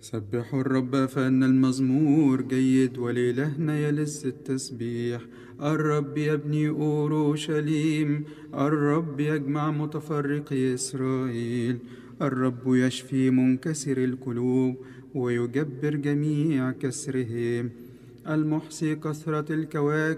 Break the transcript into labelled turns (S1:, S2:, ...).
S1: سبحوا الرب فإن المزمور جيد ولإلهنا يلذ التسبيح. الرب يبني أورشليم، الرب يجمع متفرقي إسرائيل. الرب يشفي منكسر القلوب ويجبر جميع كسرهم. المحصي كثرة الكواكب